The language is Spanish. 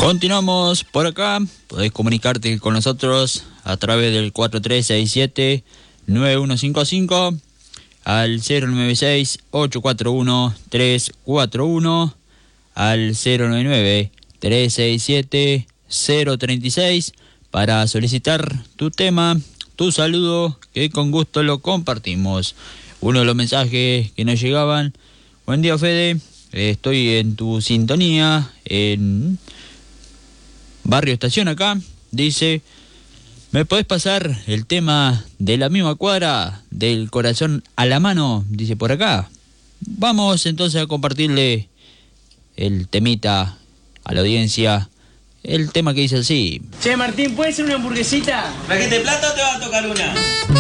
Continuamos por acá. Podés comunicarte con nosotros a través del 4367-9155 al 096-841-341 al 099-367-036 para solicitar tu tema, tu saludo, que con gusto lo compartimos. Uno de los mensajes que nos llegaban: buen día, Fede, estoy en tu sintonía en Barrio Estación acá. Dice: ¿me podés pasar el tema de la misma cuadra, del corazón a la mano? Dice por acá. Vamos entonces a compartirle el temita a la audiencia. El tema que dice así: Che, Martín, ¿puede ser una hamburguesita? ¿Trajiste plata o te va a tocar una?